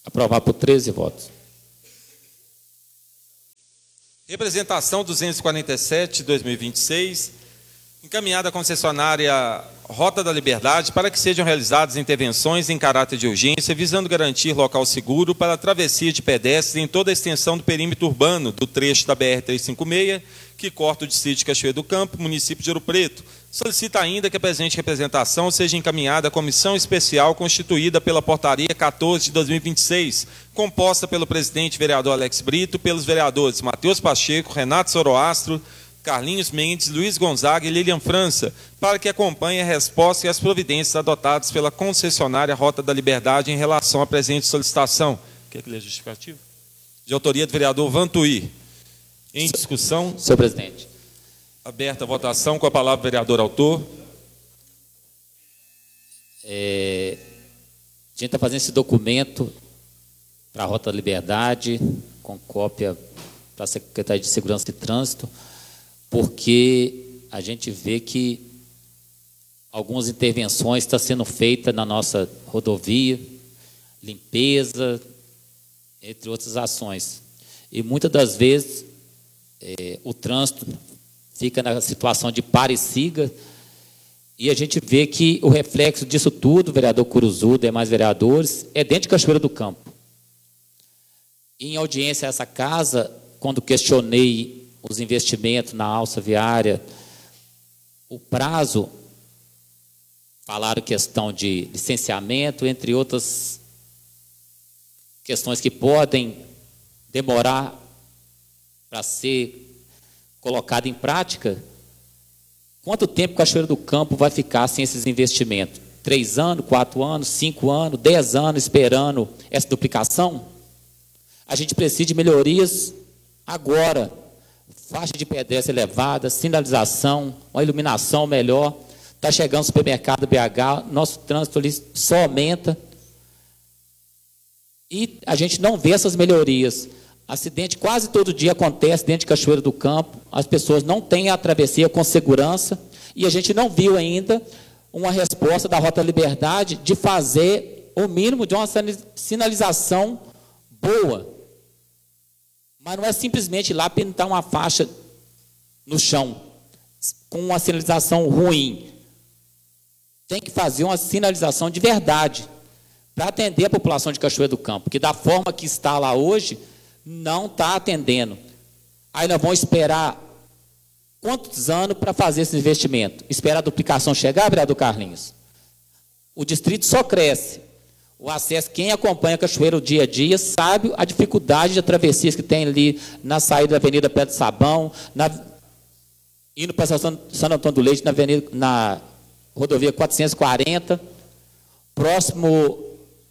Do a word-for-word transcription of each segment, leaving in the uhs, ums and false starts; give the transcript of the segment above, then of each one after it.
Aprovado por treze votos. Representação duzentos e quarenta e sete, dois mil e vinte e seis, encaminhada à concessionária Rota da Liberdade para que sejam realizadas intervenções em caráter de urgência, visando garantir local seguro para a travessia de pedestres em toda a extensão do perímetro urbano do trecho da B R trezentos e cinquenta e seis, que corta o distrito de Cachoeira do Campo, município de Ouro Preto. Solicita ainda que a presente representação seja encaminhada à comissão especial constituída pela Portaria quatorze de dois mil e vinte e seis, composta pelo presidente vereador Alex Brito, pelos vereadores Matheus Pacheco, Renato Soroastro, Carlinhos Mendes, Luiz Gonzaga e Lilian França, para que acompanhe a resposta e as providências adotadas pela concessionária Rota da Liberdade em relação à presente solicitação. Quer que leia justificativo? De autoria do vereador Vantuí. Em discussão. Senhor presidente. Aberta a votação, com a palavra o vereador autor. É, a gente está fazendo esse documento para a Rota da Liberdade, com cópia para a Secretaria de Segurança e Trânsito, porque a gente vê que algumas intervenções estão sendo feitas na nossa rodovia, limpeza, entre outras ações. E muitas das vezes é, o trânsito fica na situação de pare e siga, e a gente vê que o reflexo disso tudo, vereador Curuzu e demais vereadores, é dentro de Cachoeira do Campo. Em audiência a essa casa, quando questionei os investimentos na alça viária, o prazo, falaram questão de licenciamento, entre outras questões que podem demorar para ser colocado em prática. Quanto tempo Cachoeira do Campo vai ficar sem esses investimentos? Três anos, quatro anos, cinco anos, dez anos esperando essa duplicação? A gente precisa de melhorias agora. Faixa de pedestre elevada, sinalização, uma iluminação melhor. Está chegando o supermercado B H, nosso trânsito ali só aumenta. E a gente não vê essas melhorias. Acidente quase todo dia acontece dentro de Cachoeira do Campo, as pessoas não têm a travessia com segurança, e a gente não viu ainda uma resposta da Rota Liberdade de fazer o mínimo de uma sinalização boa. Mas não é simplesmente ir lá pintar uma faixa no chão, com uma sinalização ruim. Tem que fazer uma sinalização de verdade, para atender a população de Cachoeira do Campo, que da forma que está lá hoje, não está atendendo. Aí nós vamos esperar quantos anos para fazer esse investimento? Esperar a duplicação chegar, vereador Carlinhos? O distrito só cresce. O acesso, quem acompanha a Cachoeira o dia a dia, sabe a dificuldade de travessias que tem ali na saída da Avenida Pedro Sabão, na, indo para São, São Antônio do Leite, na, avenida, na rodovia quatrocentos e quarenta, próximo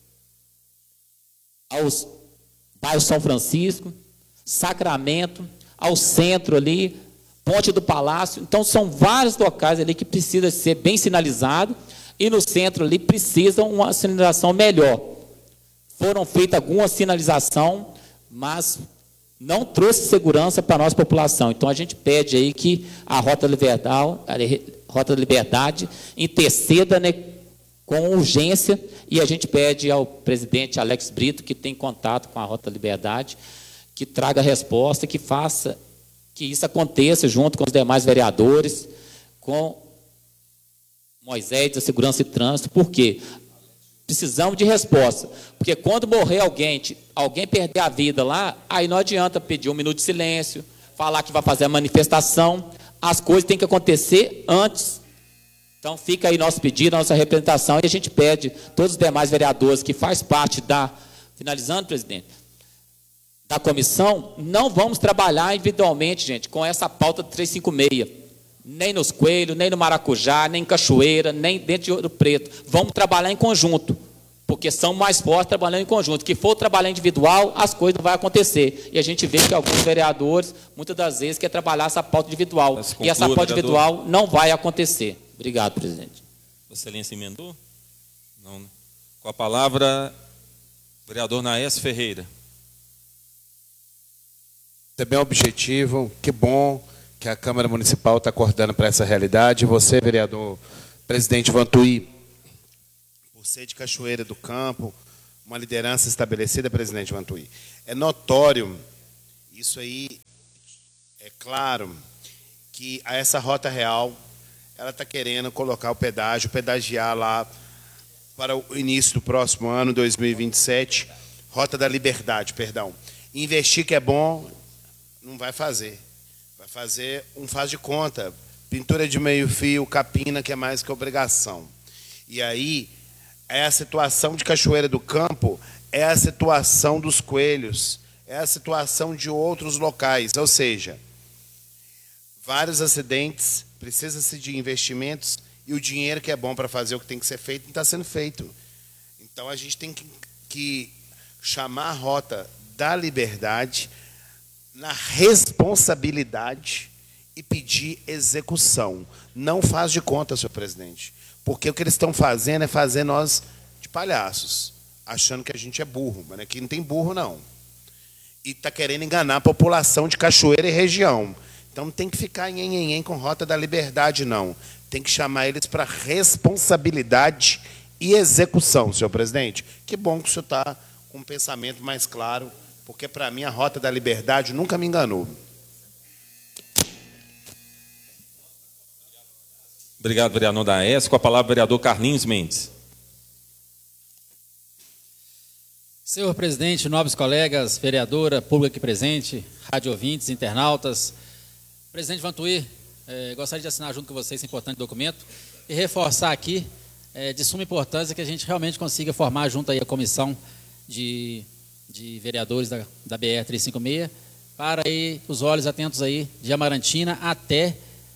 aos bairro São Francisco, Sacramento, ao centro ali, Ponte do Palácio. Então, são vários locais ali que precisam ser bem sinalizados, e no centro ali precisam uma sinalização melhor. Foram feitas alguma sinalização, mas não trouxe segurança para a nossa população. Então, a gente pede aí que a Rota Liberdade, a Rota da Liberdade interceda, né, com urgência, e a gente pede ao presidente Alex Brito, que tem contato com a Rota Liberdade, que traga resposta, que faça que isso aconteça junto com os demais vereadores, com Moisés da Segurança e Trânsito. Por quê? Precisamos de resposta, porque quando morrer alguém, alguém perder a vida lá, aí não adianta pedir um minuto de silêncio, falar que vai fazer a manifestação, as coisas têm que acontecer antes. Então, fica aí nosso pedido, nossa representação, e a gente pede todos os demais vereadores que faz parte da, finalizando, presidente, da comissão, não vamos trabalhar individualmente, gente, com essa pauta de trezentos e cinquenta e seis, nem nos Coelhos, nem no Maracujá, nem em Cachoeira, nem dentro de Ouro Preto. Vamos trabalhar em conjunto, porque são mais fortes trabalhando em conjunto. Que for trabalhar individual, as coisas não vão acontecer. E a gente vê que alguns vereadores, muitas das vezes, querem trabalhar essa pauta individual. Conclua, e essa pauta vereador. individual não vai acontecer. Obrigado, presidente. Excelência emendou? Não, né? Com a palavra, vereador Naés Ferreira. É bem objetivo, que bom que a Câmara Municipal está acordando para essa realidade. Você, vereador presidente Vantuí, por ser de Cachoeira do Campo, uma liderança estabelecida, presidente Vantuí. É notório, isso aí é claro, que a essa Rota Real ela está querendo colocar o pedágio, pedagiar lá para o início do próximo ano, dois mil e vinte e sete, Rota da Liberdade, perdão. Investir que é bom, não vai fazer. Vai fazer um faz de conta, pintura de meio fio, capina, que é mais que obrigação. E aí, é a situação de Cachoeira do Campo, é a situação dos Coelhos, é a situação de outros locais, ou seja, vários acidentes, precisa-se de investimentos e o dinheiro que é bom para fazer o que tem que ser feito não está sendo feito. Então a gente tem que, que chamar a Rota da Liberdade na responsabilidade e pedir execução. Não faz de conta, senhor presidente, porque o que eles estão fazendo é fazer nós de palhaços, achando que a gente é burro, mas aqui não tem burro, não. E está querendo enganar a população de Cachoeira e região. Então não tem que ficar nhenhenhen com Rota da Liberdade, não. Tem que chamar eles para responsabilidade e execução, senhor presidente. Que bom que o senhor está com um pensamento mais claro, porque, para mim, a Rota da Liberdade nunca me enganou. Obrigado, vereador Daés. Com a palavra, vereador Carlinhos Mendes. Senhor presidente, nobres colegas, vereadora, público aqui presente, rádio ouvintes, internautas. Presidente Vantuí, eh, gostaria de assinar junto com vocês esse importante documento e reforçar aqui, eh, de suma importância, que a gente realmente consiga formar junto aí a comissão de, de vereadores da, da B R trezentos e cinquenta e seis, para aí os olhos atentos aí de Amarantina até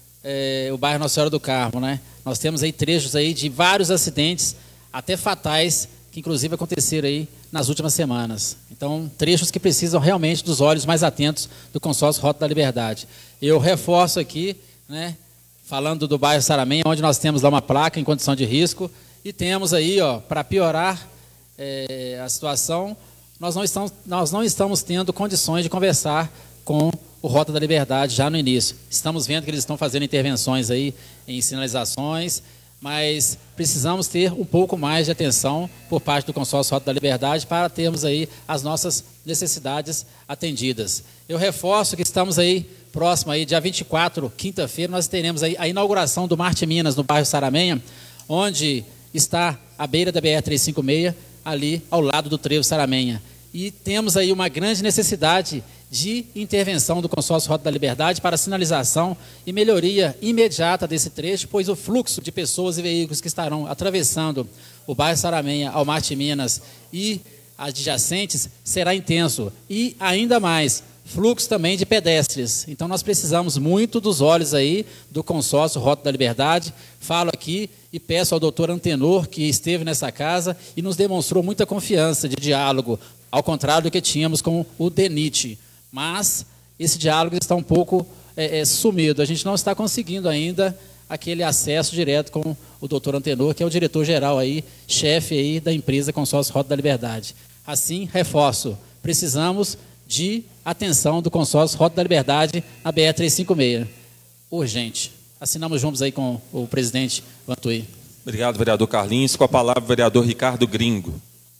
eh, o bairro Nossa Senhora do Carmo, né? Nós temos aí trechos aí de vários acidentes, até fatais, que inclusive aconteceram aí nas últimas semanas. Então, trechos que precisam realmente dos olhos mais atentos do consórcio Rota da Liberdade. Eu reforço aqui, né, falando do bairro Saramenha, onde nós temos lá uma placa em condição de risco, e temos aí, ó, para piorar é, a situação, nós não, estamos, nós não estamos tendo condições de conversar com o Rota da Liberdade já no início. Estamos vendo que eles estão fazendo intervenções aí em sinalizações, mas precisamos ter um pouco mais de atenção por parte do consórcio Rota da Liberdade para termos aí as nossas necessidades atendidas. Eu reforço que estamos aí próximo aí, dia vinte e quatro, quinta-feira, nós teremos aí a inauguração do Marte Minas no bairro Saramenha, onde está a beira da B R trezentos e cinquenta e seis, ali ao lado do trevo Saramenha. E temos aí uma grande necessidade de intervenção do consórcio Rota da Liberdade para sinalização e melhoria imediata desse trecho, pois o fluxo de pessoas e veículos que estarão atravessando o bairro Saramenha ao Marte Minas e adjacentes será intenso. E ainda mais, fluxo também de pedestres. Então nós precisamos muito dos olhos aí do consórcio Rota da Liberdade. Falo aqui e peço ao doutor Antenor, que esteve nessa casa e nos demonstrou muita confiança de diálogo, ao contrário do que tínhamos com o DENIT. Mas esse diálogo está um pouco é, é, sumido. A gente não está conseguindo ainda aquele acesso direto com o doutor Antenor, que é o diretor-geral aí, chefe aí da empresa Consórcio Rota da Liberdade. Assim, reforço, precisamos de atenção do consórcio Rota da Liberdade na B R trezentos e cinquenta e seis. Urgente. Assinamos juntos aí com o presidente Vantuí. Obrigado, vereador Carlinhos. Com a palavra, vereador Ricardo Gringo.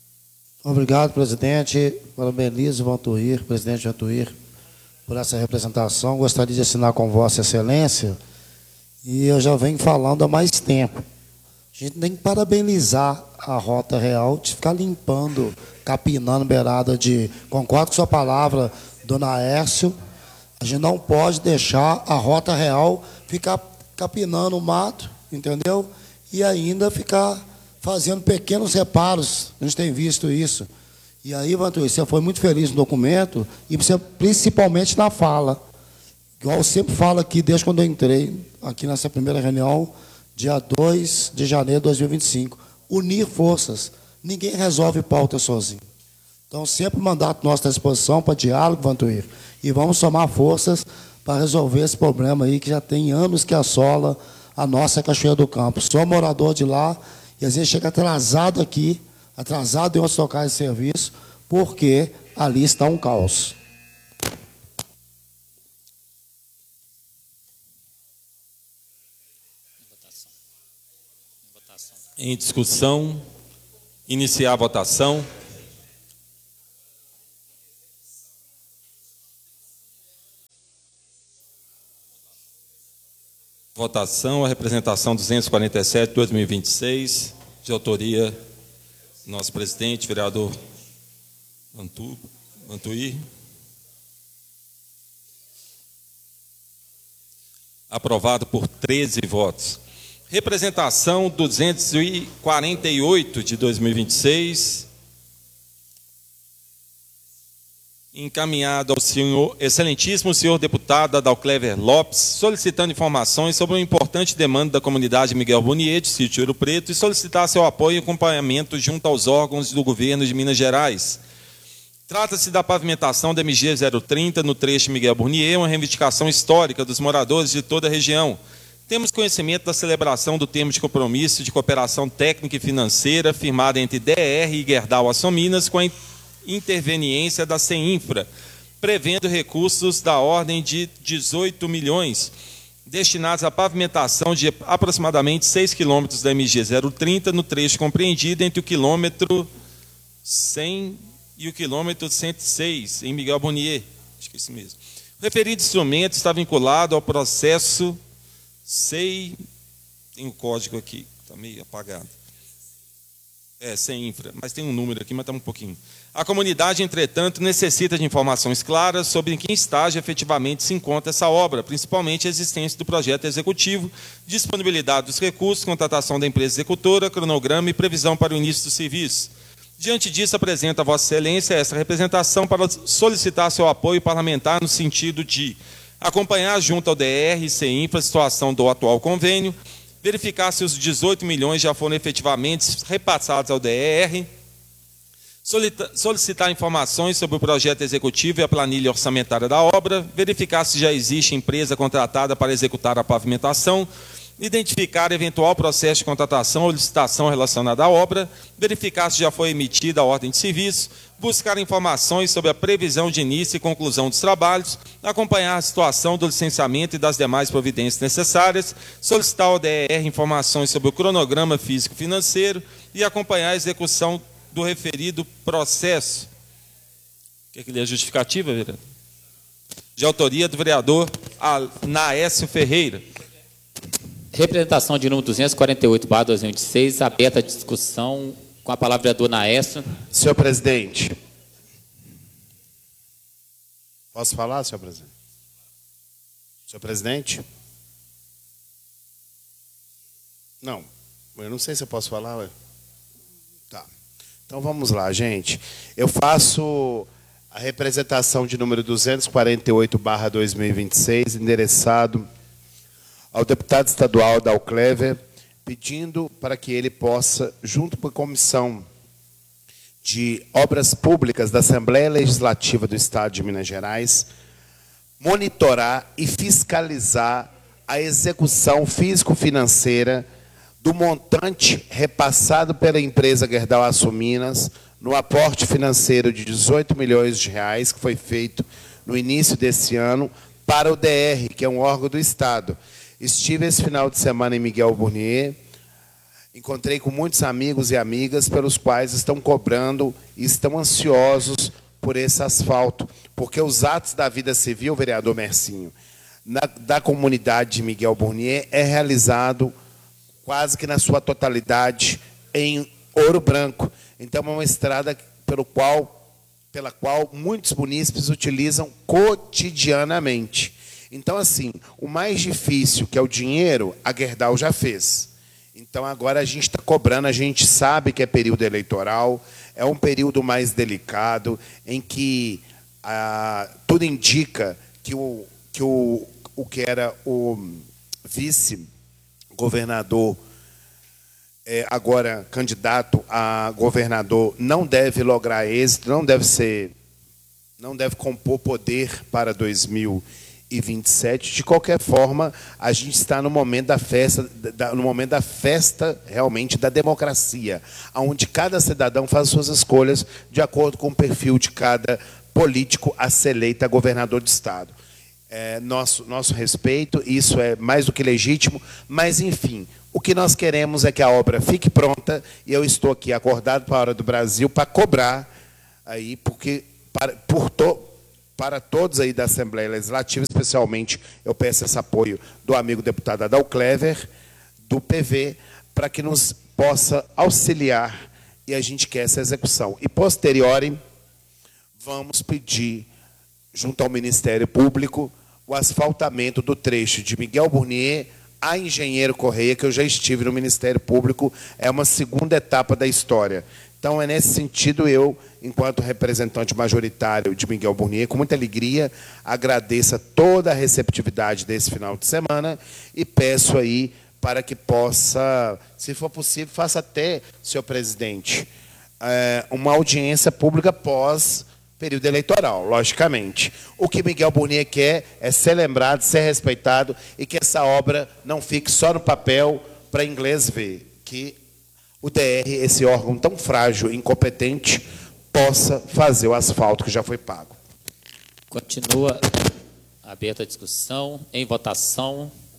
Obrigado, presidente. Parabenizo o Vantuí, presidente Vantuí, por essa representação. Gostaria de assinar com Vossa Excelência. E eu já venho falando há mais tempo. A gente tem que parabenizar a Rota Real de ficar limpando, capinando beirada de... Concordo com sua palavra, dona Aércio. A gente não pode deixar a Rota Real ficar capinando o mato, entendeu? E ainda ficar fazendo pequenos reparos. A gente tem visto isso. E aí, Vantuí, você foi muito feliz no documento, e você, principalmente na fala. Igual eu sempre falo aqui, desde quando eu entrei aqui nessa primeira reunião, dia dois de janeiro de dois mil e vinte e cinco. Unir forças. Ninguém resolve pauta sozinho. Então, sempre o mandato nosso à disposição para diálogo, Vantuí. E vamos somar forças para resolver esse problema aí, que já tem anos que assola a nossa Cachoeira do Campo. Sou morador de lá, e às vezes chega atrasado aqui, atrasado em outros locais de serviço, porque ali está um caos. Em discussão, iniciar a votação. Votação, a representação duzentos e quarenta e sete, dois mil e vinte e seis, de autoria do nosso presidente, vereador Vantu, Vantuí. Aprovado por treze votos. Representação duzentos e quarenta e oito, de dois mil e vinte e seis. Encaminhado ao senhor, excelentíssimo senhor deputado Adalclever Lopes, solicitando informações sobre uma importante demanda da comunidade Miguel Burnier, de Sítio Ouro Preto, e solicitar seu apoio e acompanhamento junto aos órgãos do governo de Minas Gerais. Trata-se da pavimentação da M G zero trinta no trecho Miguel Burnier, uma reivindicação histórica dos moradores de toda a região. Temos conhecimento da celebração do termo de compromisso de cooperação técnica e financeira firmada entre D E R e Gerdau Açominas com a interveniência da CEINFRA, prevendo recursos da ordem de dezoito milhões, destinados à pavimentação de aproximadamente seis quilômetros da M G zero trinta, no trecho compreendido entre o quilômetro cem e o quilômetro cento e seis, em Miguel Burnier. Acho que é isso mesmo. O referido instrumento está vinculado ao processo C E I... Tem o código aqui, está meio apagado. É, CEINFRA, mas tem um número aqui, mas está um pouquinho. A comunidade, entretanto, necessita de informações claras sobre em que estágio efetivamente se encontra essa obra, principalmente a existência do projeto executivo, disponibilidade dos recursos, contratação da empresa executora, cronograma e previsão para o início do serviço. Diante disso, apresenta a Vossa Excelência esta representação para solicitar seu apoio parlamentar no sentido de acompanhar junto ao D E R e CEINFRA a situação do atual convênio, verificar se os dezoito milhões já foram efetivamente repassados ao D E R, solicitar informações sobre o projeto executivo e a planilha orçamentária da obra, verificar se já existe empresa contratada para executar a pavimentação, identificar eventual processo de contratação ou licitação relacionada à obra, verificar se já foi emitida a ordem de serviço, buscar informações sobre a previsão de início e conclusão dos trabalhos, acompanhar a situação do licenciamento e das demais providências necessárias, solicitar ao D E R informações sobre o cronograma físico-financeiro e acompanhar a execução do referido processo. Quer que lê a justificativa, vereador? De autoria do vereador Naécio Ferreira. Representação de número duzentos e quarenta e oito, barra dois mil e vinte e seis, aberta a discussão com a palavra vereador Naécio. Senhor presidente. Posso falar, senhor presidente? Senhor presidente? Não, eu não sei se eu posso falar. Ué. Tá. Então vamos lá, gente. Eu faço a representação de número duzentos e quarenta e oito, barra dois mil e vinte e seis, endereçado ao deputado estadual Adalclever, pedindo para que ele possa, junto com a Comissão de Obras Públicas da Assembleia Legislativa do Estado de Minas Gerais, monitorar e fiscalizar a execução físico-financeira do montante repassado pela empresa Gerdau Açominas no aporte financeiro de dezoito milhões de reais que foi feito no início desse ano para o D E R, que é um órgão do Estado. Estive esse final de semana em Miguel Burnier, encontrei com muitos amigos e amigas pelos quais estão cobrando e estão ansiosos por esse asfalto, porque os atos da vida civil, vereador Mercinho, na, da comunidade de Miguel Burnier é realizado quase que na sua totalidade em Ouro Branco. Então, é uma estrada pelo qual, pela qual muitos munícipes utilizam cotidianamente. Então, assim, o mais difícil, que é o dinheiro, a Gerdau já fez. Então, agora a gente está cobrando, a gente sabe que é período eleitoral, é um período mais delicado, em que ah, tudo indica que o que, o, o que era o vice-governador, é, agora candidato a governador, não deve lograr êxito, não deve ser, não deve compor poder para dois mil e vinte e sete. De qualquer forma, a gente está no momento da festa, da, no momento da festa realmente da democracia, onde cada cidadão faz suas escolhas de acordo com o perfil de cada político a ser eleito a governador de estado. É, nosso, nosso respeito, isso é mais do que legítimo, mas, enfim, o que nós queremos é que a obra fique pronta, e eu estou aqui acordado para a Hora do Brasil para cobrar, aí, porque, para, por to, para todos aí da Assembleia Legislativa, especialmente eu peço esse apoio do amigo deputado Adal Clever, do P V, para que nos possa auxiliar e a gente quer essa execução. E, posteriori, vamos pedir, junto ao Ministério Público, o asfaltamento do trecho de Miguel Burnier a Engenheiro Correia, que eu já estive no Ministério Público, é uma segunda etapa da história. Então, é nesse sentido, eu, enquanto representante majoritário de Miguel Burnier, com muita alegria, agradeço a toda a receptividade desse final de semana e peço aí para que possa, se for possível, faça até, senhor presidente, uma audiência pública pós período eleitoral, logicamente. O que Miguel Burnier quer é ser lembrado, ser respeitado e que essa obra não fique só no papel para inglês ver, que o D R, esse órgão tão frágil e incompetente, possa fazer o asfalto que já foi pago. Continua aberta a discussão. Em votação.